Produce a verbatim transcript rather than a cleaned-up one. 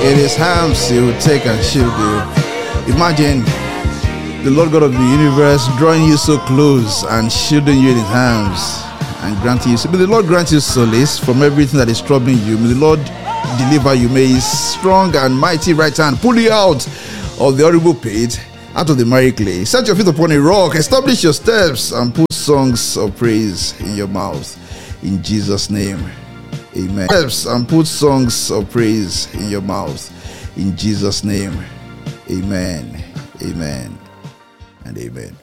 In his hands he will take and shield you. Imagine the Lord God of the universe drawing you so close and shielding you in his hands and granting you. May the Lord grant you solace from everything that is troubling you. May the Lord deliver you. May his strong and mighty right hand pull you out of the horrible pit, out of the miry clay. Set your feet upon a rock, establish your steps, and put songs of praise in your mouth. In Jesus' name, amen. Steps and put songs of praise in your mouth. In Jesus' name, amen, amen, and amen.